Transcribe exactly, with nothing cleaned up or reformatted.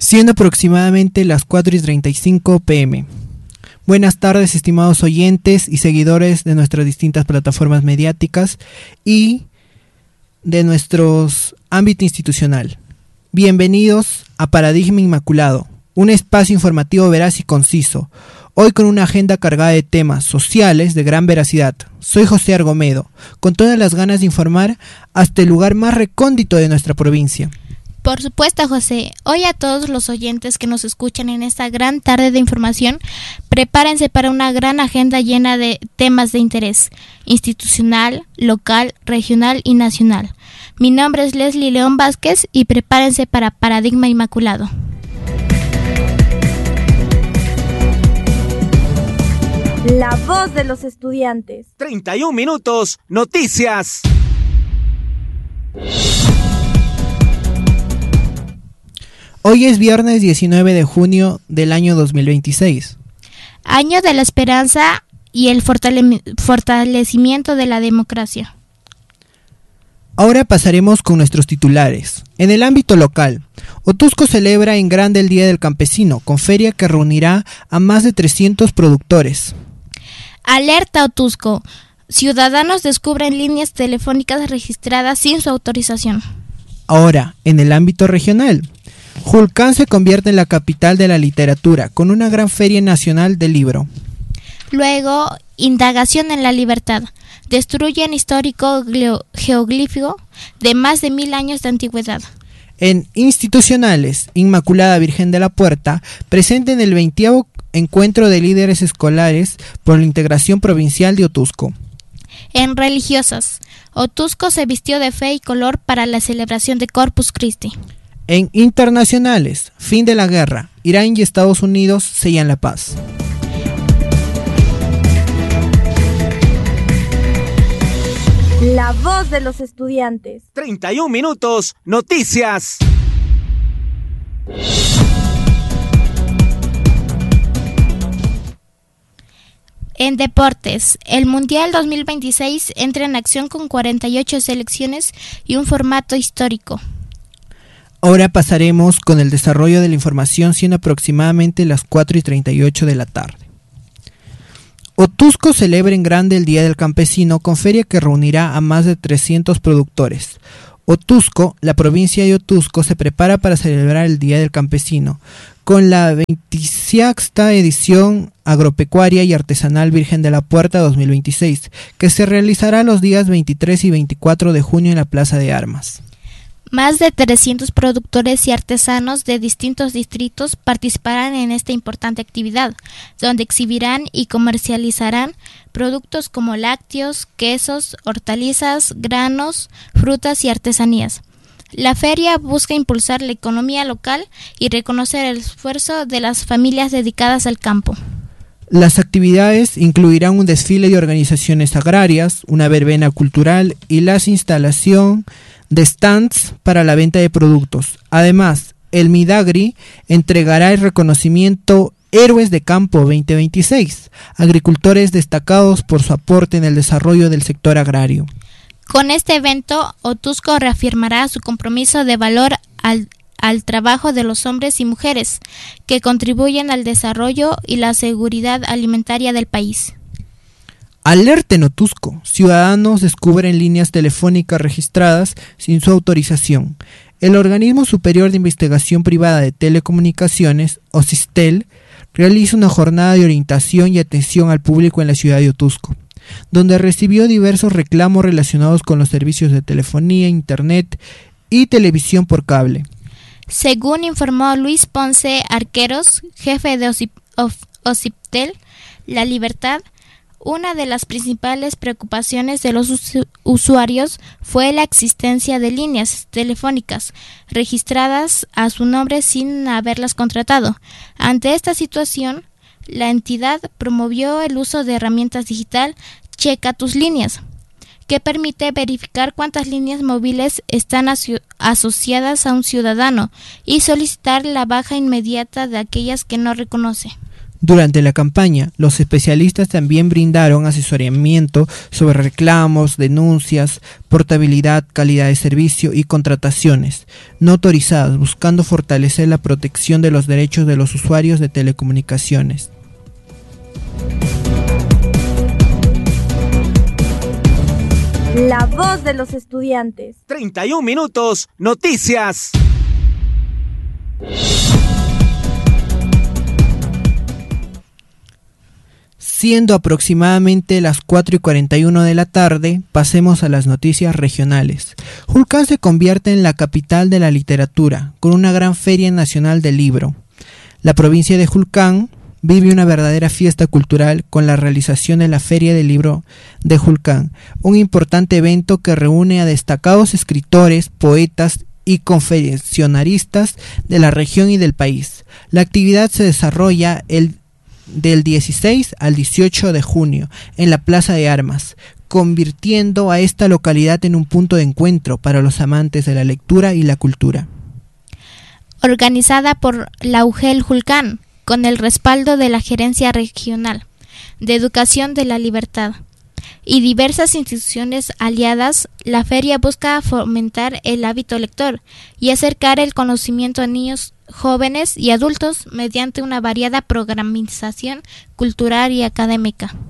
siendo aproximadamente las cuatro y treinta y cinco pm. Buenas tardes, estimados oyentes y seguidores de nuestras distintas plataformas mediáticas y de nuestros ámbito institucional. Bienvenidos a Paradigma Inmaculado, un espacio informativo veraz y conciso, hoy con una agenda cargada de temas sociales de gran veracidad. Soy José Argomedo, con todas las ganas de informar hasta el lugar más recóndito de nuestra provincia. Por supuesto, José. Hoy a todos los oyentes que nos escuchan en esta gran tarde de información, prepárense para una gran agenda llena de temas de interés institucional, local, regional y nacional. Mi nombre es Leslie León Vázquez y prepárense para Paradigma Inmaculado. La voz de los estudiantes. treinta y un minutos, noticias. Hoy es viernes diecinueve de junio del año dos mil veintiséis. Año de la esperanza y el fortale- fortalecimiento de la democracia. Ahora pasaremos con nuestros titulares. En el ámbito local, Otusco celebra en grande el Día del Campesino, con feria que reunirá a más de trescientos productores. Alerta Otusco. Ciudadanos descubren líneas telefónicas registradas sin su autorización. Ahora, en el ámbito regional, Julcán se convierte en la capital de la literatura, con una gran feria nacional del libro. Luego, indagación en la libertad. Destruyen histórico gleo- geoglífico de más de mil años de antigüedad. En institucionales, Inmaculada Virgen de la Puerta presente en el veinte Encuentro de Líderes Escolares por la Integración Provincial de Otusco. En religiosas, Otusco se vistió de fe y color para la celebración de Corpus Christi. En internacionales, fin de la guerra, Irán y Estados Unidos sellan la paz. La voz de los estudiantes. treinta y un minutos, noticias. En deportes, el Mundial dos mil veintiséis entra en acción con cuarenta y ocho selecciones y un formato histórico. Ahora pasaremos con el desarrollo de la información, siendo aproximadamente las cuatro y treinta y ocho de la tarde. Otusco celebra en grande el Día del Campesino con feria que reunirá a más de trescientos productores. Otusco, la provincia de Otusco, se prepara para celebrar el Día del Campesino con la veintisexta edición agropecuaria y artesanal Virgen de la Puerta dos mil veintiséis, que se realizará los días veintitrés y veinticuatro de junio en la Plaza de Armas. Más de trescientos productores y artesanos de distintos distritos participarán en esta importante actividad, donde exhibirán y comercializarán productos como lácteos, quesos, hortalizas, granos, frutas y artesanías. La feria busca impulsar la economía local y reconocer el esfuerzo de las familias dedicadas al campo. Las actividades incluirán un desfile de organizaciones agrarias, una verbena cultural y la instalación de stands para la venta de productos. Además, el Midagri entregará el reconocimiento Héroes de Campo veinte veintiséis, agricultores destacados por su aporte en el desarrollo del sector agrario. Con este evento, Otusco reafirmará su compromiso de valor al, al trabajo de los hombres y mujeres que contribuyen al desarrollo y la seguridad alimentaria del país. Alerta en Otusco. Ciudadanos descubren líneas telefónicas registradas sin su autorización. El Organismo Superior de Investigación Privada de Telecomunicaciones, OSISTEL, realiza una jornada de orientación y atención al público en la ciudad de Otusco, donde recibió diversos reclamos relacionados con los servicios de telefonía, internet y televisión por cable. Según informó Luis Ponce Arqueros, jefe de Osip- of- OSIPTEL, La Libertad, una de las principales preocupaciones de los usu- usuarios fue la existencia de líneas telefónicas registradas a su nombre sin haberlas contratado. Ante esta situación, la entidad promovió el uso de herramientas digital Checa tus líneas, que permite verificar cuántas líneas móviles están aso- asociadas a un ciudadano y solicitar la baja inmediata de aquellas que no reconoce. Durante la campaña, los especialistas también brindaron asesoramiento sobre reclamos, denuncias, portabilidad, calidad de servicio y contrataciones no autorizadas, buscando fortalecer la protección de los derechos de los usuarios de telecomunicaciones. La voz de los estudiantes. treinta y un minutos, noticias. Siendo aproximadamente las cuatro y cuarenta y uno de la tarde, pasemos a las noticias regionales. Julcán se convierte en la capital de la literatura, con una gran feria nacional del libro. La provincia de Julcán vive una verdadera fiesta cultural con la realización de la Feria del Libro de Julcán, un importante evento que reúne a destacados escritores, poetas y conferencionaristas de la región y del país. La actividad se desarrolla el del dieciséis al dieciocho de junio en la Plaza de Armas, convirtiendo a esta localidad en un punto de encuentro para los amantes de la lectura y la cultura. Organizada por la U G E L Julcán, con el respaldo de la Gerencia Regional de Educación de la Libertad y diversas instituciones aliadas, la feria busca fomentar el hábito lector y acercar el conocimiento a niños, jóvenes y adultos mediante una variada programación cultural y académica.